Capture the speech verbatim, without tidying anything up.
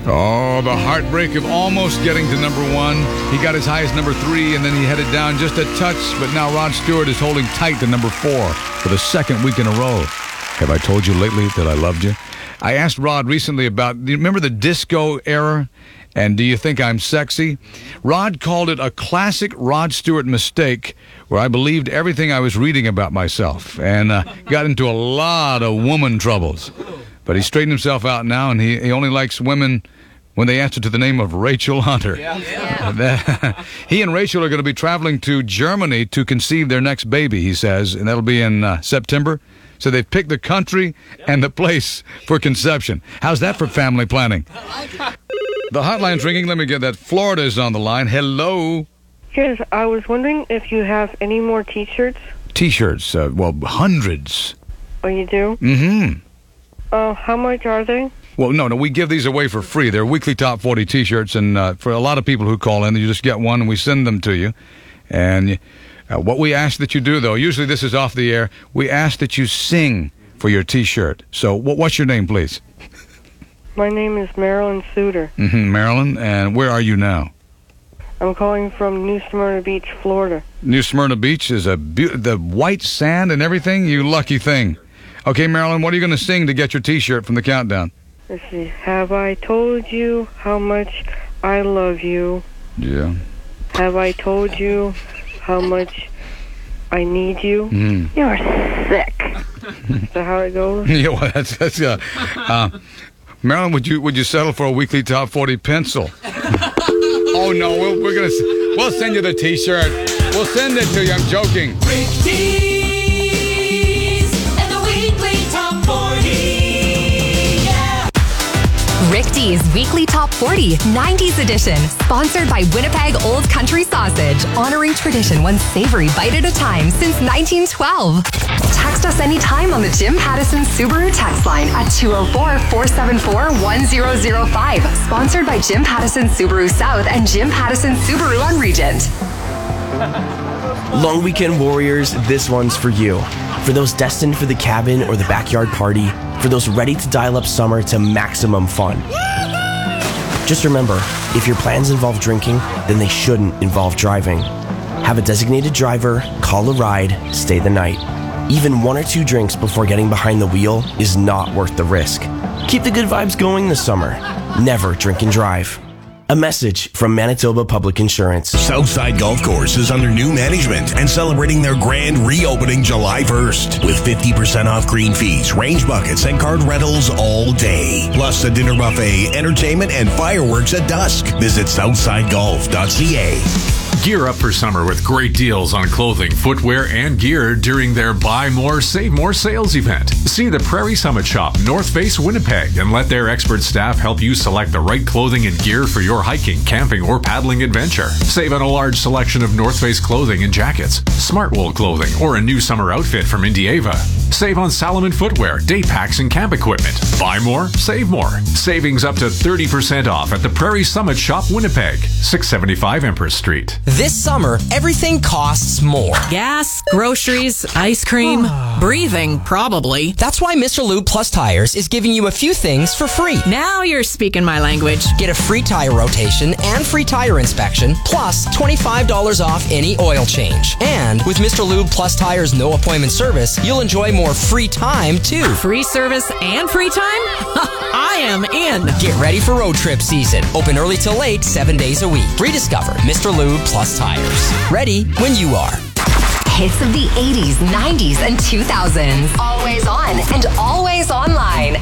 Oh, the heartbreak of almost getting to number one. He got as high as number three, and then he headed down just a touch. But now Rod Stewart is holding tight to number four for the second week in a row. Have I told you lately that I loved you? I asked Rod recently about, do you remember the disco era? And do you think I'm sexy? Rod called it a classic Rod Stewart mistake where I believed everything I was reading about myself and uh, got into a lot of woman troubles. But he straightened himself out now, and he, he only likes women when they answer to the name of Rachel Hunter. Yeah. Yeah. He and Rachel are going to be traveling to Germany to conceive their next baby, he says, and that'll be in uh, September. So they've picked the country and the place for conception. How's that for family planning? The hotline's ringing. Let me get that. Florida's on the line. Hello. Yes, I was wondering if you have any more T-shirts. T-shirts? Uh, well, hundreds. Oh, you do? Mm-hmm. Uh, how much are they? Well, no, no, we give these away for free. They're weekly top forty T-shirts, and uh, for a lot of people who call in, you just get one, and we send them to you. And uh, what we ask that you do, though, usually this is off the air, we ask that you sing for your T-shirt. So what, what's your name, please? My name is Marilyn Suter. Mm-hmm, Marilyn, and where are you now? I'm calling from New Smyrna Beach, Florida. New Smyrna Beach is a be- the white sand and everything? You lucky thing. Okay, Marilyn, what are you going to sing to get your T-shirt from the countdown? Let's see. Have I told you how much I love you? Yeah. Have I told you how much I need you? Mm. You're sick. Is that how it goes? Yeah, well, that's, that's uh, uh, Marilyn, would you would you settle for a weekly top forty pencil? Oh no, we'll, we're gonna we'll send you the T-shirt. We'll send it to you. I'm joking. Rick D's and the weekly top forty. Yeah. Rick D's Weekly Top forty, nineties edition, sponsored by Winnipeg Old Country Sausage, honoring tradition one savory bite at a time since nineteen twelve. Text us anytime on the Jim Pattison Subaru text line at two oh four, four seven four, one oh oh five. Sponsored by Jim Pattison Subaru South and Jim Pattison Subaru on Regent. Long weekend warriors, this one's for you. For those destined for the cabin or the backyard party, for those ready to dial up summer to maximum fun. Just remember, if your plans involve drinking, then they shouldn't involve driving. Have a designated driver, call a ride, stay the night. Even one or two drinks before getting behind the wheel is not worth the risk. Keep the good vibes going this summer. Never drink and drive. A message from Manitoba Public Insurance. Southside Golf Course is under new management and celebrating their grand reopening July first with fifty percent off green fees, range buckets, and card rentals all day. Plus a dinner buffet, entertainment, and fireworks at dusk. Visit southside golf dot c a. Gear up for summer with great deals on clothing, footwear, and gear during their Buy More, Save More sales event. See the Prairie Summit Shop, North Face, Winnipeg, and let their expert staff help you select the right clothing and gear for your hiking, camping, or paddling adventure. Save on a large selection of North Face clothing and jackets, Smartwool clothing, or a new summer outfit from Indieva. Save on Salomon footwear, day packs, and camp equipment. Buy more, save more. Savings up to thirty percent off at the Prairie Summit Shop, Winnipeg, six seventy-five Empress Street. This summer, everything costs more. Gas, groceries, ice cream, breathing, probably. That's why Mister Lube Plus Tires is giving you a few things for free. Now you're speaking my language. Get a free tire rotation and free tire inspection, plus twenty-five dollars off any oil change. And with Mister Lube Plus Tires no appointment service, you'll enjoy more free time, too. Free service and free time? I am in. Get ready for road trip season. Open early till late, seven days a week. Rediscover Mister Lube Plus Tires. Ready when you are. Hits of the eighties, nineties, and two thousands. Always on and always online.